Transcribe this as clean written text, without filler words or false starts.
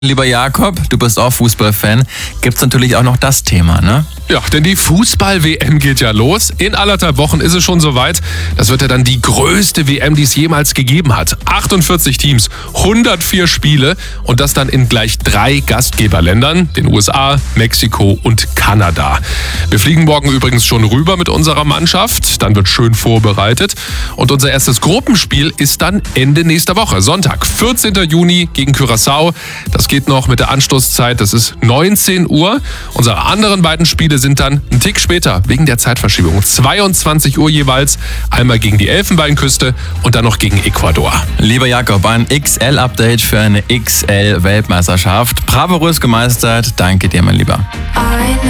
Lieber Jakob, du bist auch Fußballfan. Gibt's natürlich auch noch das Thema, ne? Ja, denn die Fußball-WM geht ja los. In 1,5 Wochen ist es schon soweit. Das wird ja dann die größte WM, die es jemals gegeben hat. 48 Teams, 104 Spiele und das dann in gleich 3 Gastgeberländern, den USA, Mexiko und Kanada. Wir fliegen morgen übrigens schon rüber mit unserer Mannschaft. Dann wird schön vorbereitet. Und unser erstes Gruppenspiel ist dann Ende nächster Woche, Sonntag, 14. Juni gegen Curaçao. Das geht noch mit der Anstoßzeit, das ist 19 Uhr. Unsere anderen beiden Spiele sind dann einen Tick später, wegen der Zeitverschiebung. 22 Uhr jeweils, einmal gegen die Elfenbeinküste und dann noch gegen Ecuador. Lieber Jakob, ein XL-Update für eine XL-Weltmeisterschaft. Bravourös gemeistert, danke dir, mein Lieber.